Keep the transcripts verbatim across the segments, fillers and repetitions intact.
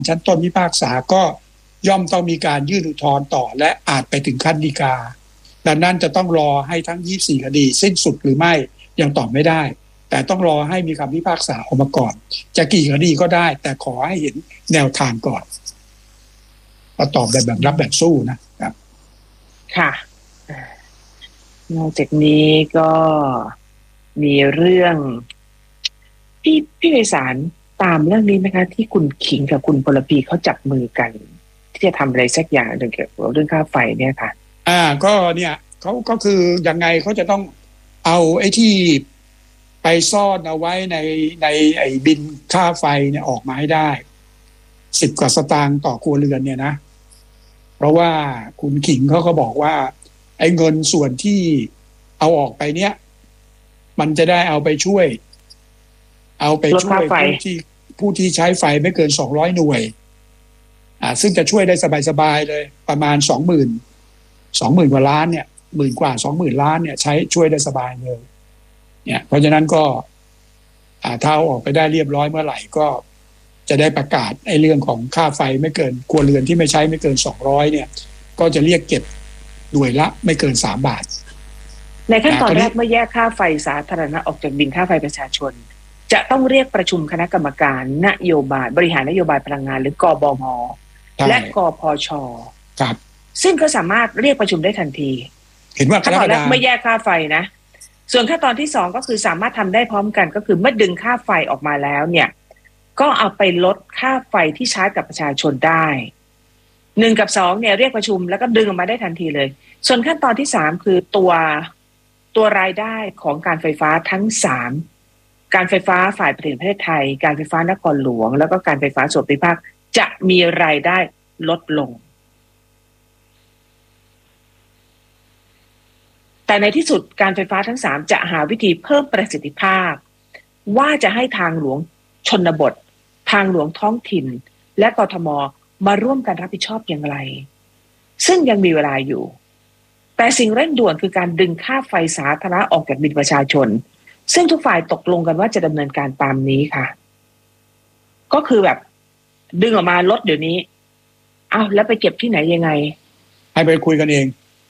ชั้นต้นพิพากษาก็ย่อมต้องมีการยื่นอุทธรณ์ต่อและอาจไปถึงขั้นฎีกาดังนั้นจะต้องรอให้ทั้งยี่สิบสี่คดีสิ้นสุดหรือไม่ยังตอบไม่ได้แต่ต้องรอให้มีคำพิพากษาออกมาก่อนจะกี่คดีก็ได้แต่ขอให้เห็นแนวทางก่อนก็ตอบแบบแบบรับแบบสู้นะครับค่ะนอกจากนี้ก็มีเรื่องพี่พี่ไพศาลตามเรื่องนี้ไหมคะที่คุณขิงกับคุณพลพีเขาจับมือกันที่จะทำอะไรสักอย่างเรื่องเกี่ยวกับเรื่องค่าไฟเนี่ยค่ะอ่าก็เนี่ยเขาก็คือยังไงเขาจะต้องเอาไอ้ที่ไปซ่อนเอาไว้ในในไอ้บินค่าไฟเนี่ยออกมาให้ได้สิบกว่าสตางค์ต่อครัวเรือนเนี่ยนะเพราะว่าคุณขิงเขาก็บอกว่าไอ้เงินส่วนที่เอาออกไปเนี่ยมันจะได้เอาไปช่วยเอาไปช่วยผู้ที่ผู้ที่ใช้ไฟไม่เกินสองร้อยหน่วยอ่าซึ่งจะช่วยได้สบายๆเลยประมาณสองหมื่นสองหมื่นกว่าล้านเนี่ยหมื่นกว่าสองหมื่นล้านเนี่ยใช้ช่วยได้สบายเลยเนี่ยเพราะฉะนั้นก็อ่าถ้าเอาออกไปได้เรียบร้อยเมื่อไหร่ก็จะได้ประกาศไอ้เรื่องของค่าไฟไม่เกินครัวเรือนที่ไม่ใช้ไม่เกินสองร้อยเนี่ยก็จะเรียกเก็บหน่วยละไม่เกินสามบาทในขั้นตอนแรกเมื่อแยกค่าไฟสาธารณะออกจากบินค่าไฟประชาชนจะต้องเรียกประชุมคณะกรรมการนโยบายบริหารนโยบายพลังงานหรือกบม.และกพช. ครับซึ่งก็สามารถเรียกประชุมได้ทันทีเห็นว่าขั้นตอนแรกเมื่อแยกค่าไฟนะส่วนขั้นตอนที่สองก็คือสามารถทำได้พร้อมกันก็คือเมื่อดึงค่าไฟออกมาแล้วเนี่ยก็เอาไปลดค่าไฟที่ใช้กับประชาชนได้หนึ่งกับสองเนี่ยเรียกประชุมแล้วก็ดึงออกมาได้ทันทีเลยส่วนขั้นตอนที่สามคือตัวตัวรายได้ของการไฟฟ้าทั้งสามการไฟฟ้าฝ่ายผลิตประเทศไทยการไฟฟ้านครหลวงแล้วก็การไฟฟ้าส่วนภูมิภาคจะมีรายได้ลดลงแต่ในที่สุดการไฟฟ้าทั้งสามจะหาวิธีเพิ่มประสิทธิภาพว่าจะให้ทางหลวงชนบททางหลวงท้องถิ่นและกทม.มาร่วมกันรับผิดชอบอย่างไรซึ่งยังมีเวลาอยู่แต่สิ่งเร่งด่วนคือการดึงค่าไฟสาธารณะออกจากบินประชาชนซึ่งทุกฝ่ายตกลงกันว่าจะดำเนินการตามนี้ค่ะก็คือแบบดึงออกมาลดเดี๋ยวนี้อ้าวแล้วไปเก็บที่ไหนยังไงให้ไปคุยกันเอง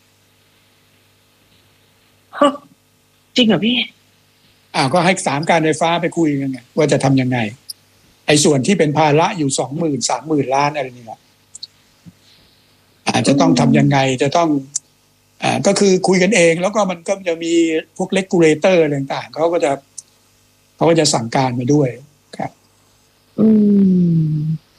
จริงเหรอพี่อ้าวก็ให้สามการไฟฟ้าไปคุยกันไงว่าจะทำยังไงไอ้ส่วนที่เป็นภาระอยู่สองหมื่นสามหมื่นล้านอะไรนี่แหละอาจจะต้องทำยังไงจะต้องอ่าก็คือคุยกันเองแล้วก็มันก็จะมีพวกเลกูเลเตอร์ต่างๆเขาก็จะเขาก็จะสั่งการมาด้วยครับอืม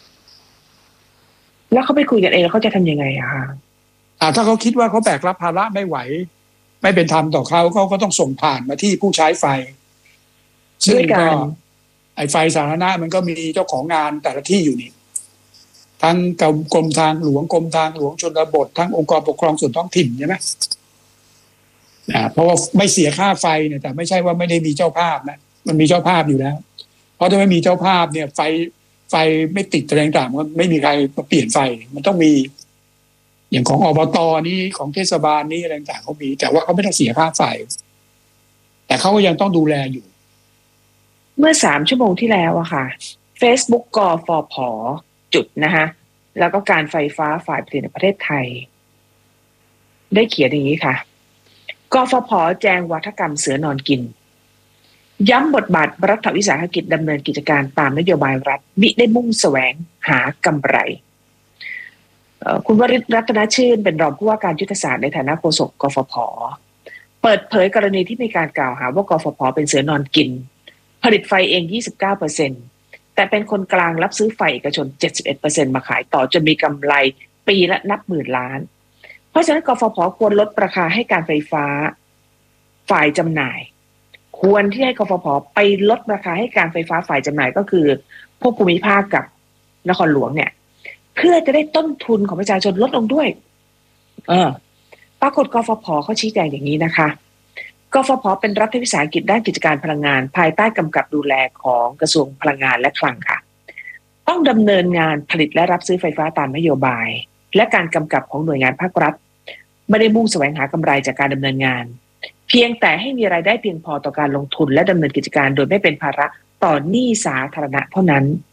แล้วเขาไปคุยกันเองแล้วเขาจะทำยังไงอะคะอ่าถ้าเขาคิดว่าเขาแบกรับภาระไม่ไหวไม่เป็นธรรมต่อเขาเขาก็ต้องส่งผ่านมาที่ผู้ใช้ไฟซึ่งก็ไอ้ไฟสาธารณะมันก็มีเจ้าของงานแต่ละที่อยู่นี่ทั้งกรมทางหลวงกรมทางหลวงชนบททั้งองค์กรปกครองส่วนท้องถิ่นใช่ไหมอ่าเพราะว่าไม่เสียค่าไฟเนี่ยแต่ไม่ใช่ว่าไม่ได้มีเจ้าภาพนะมันมีเจ้าภาพอยู่แล้วเพราะถ้าไม่มีเจ้าภาพเนี่ยไฟไฟไม่ติดอะไรต่างๆมันไม่มีใครมาเปลี่ยนไฟมันต้องมีอย่างของอบต.นี้ของเทศบาลนี้อะไรต่างๆเขามีแต่ว่าเขาไม่ต้องเสียค่าไฟแต่เขาก็ยังต้องดูแลอยู่เมื่อสามชั่วโมงที่แล้วอะค่ะ Facebook กฟผ.จุดนะคะแล้วก็การไฟฟ้าฝ่ายผลิตในประเทศไทยได้เขียนอย่างนี้ค่ะกฟผ.แจงวาทกรรมเสือนอนกินย้ำบทบาทรัฐวิสาหกิจดำเนินกิจการตามนโยบายรัฐมิได้มุ่งแสวงหากำไรคุณวริศ รัตนชื่นเป็นรองผู้ว่าการยุทธศาสตร์ในฐานะโฆษกกฟผ.เปิดเผยกรณีที่มีการกล่าวหาว่ากฟผ.เป็นเสือนอนกินผลิตไฟเอง ยี่สิบเก้าเปอร์เซ็นต์ แต่เป็นคนกลางรับซื้อไฟเอกชน เจ็ดสิบเอ็ดเปอร์เซ็นต์ มาขายต่อจนมีกำไรปีละนับหมื่นล้านเพราะฉะนั้นกฟผ.ควรลดราคาให้การไฟฟ้าฝ่ายจำหน่ายควรที่ให้กฟผ.ไปลดราคาให้การไฟฟ้าฝ่ายจำหน่ายก็คือพวกภูมิภาคกับนครหลวงเนี่ยเพื่อจะได้ต้นทุนของประชาชนลดลงด้วยเออปรากฏกฟผ.เขาชี้แจงอย่างนี้นะคะกฟผ.เป็นรัฐวิสาหกิจด้านกิจการพลังงานภายใต้กำกับดูแลของกระทรวงพลังงานและคลังค่ะต้องดำเนินงานผลิตและรับซื้อไฟฟ้าตามนโยบายและการกำกับของหน่วยงานภาครัฐไม่ได้มุ่งแสวงหากำไรจากการดำเนินงานเพียงแต่ให้มีรายได้เพียงพอต่อการลงทุนและดำเนินกิจการโดยไม่เป็นภาระต่อหนี้สาธารณะเท่านั้น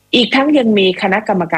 อีกทั้งยังมีคณะกรรมการ